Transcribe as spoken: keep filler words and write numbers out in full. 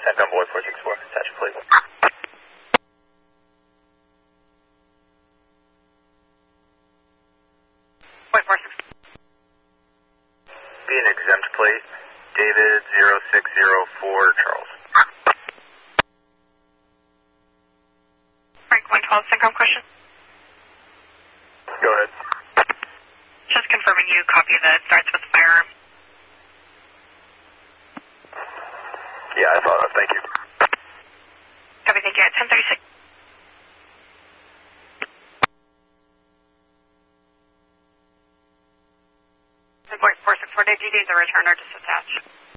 ten on board four six four. Attach, please. Point four six. Be an exempt plate. David zero six zero four Charles. Frank one twelve, Syncom question. Go ahead. Just confirming you copy that starts with firearm. Yeah, I thought of. Thank you. Copy, thank you. At ten thirty-six. Point four six four, did you need the returner just attached?